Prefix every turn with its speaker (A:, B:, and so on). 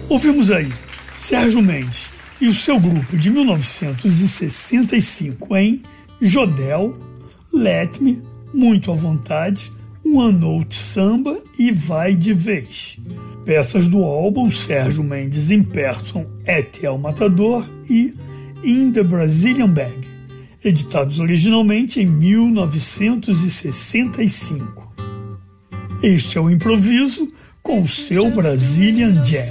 A: Ouvimos aí Sérgio Mendes e o seu grupo de 1965 em Jodel, Let Me, Muito à Vontade, One Note Samba e Vai de Vez. Peças do álbum Sérgio Mendes in Person et El Matador e In the Brazilian Bag, editados originalmente em 1965. Este é o Improviso com o seu Brazilian Jazz.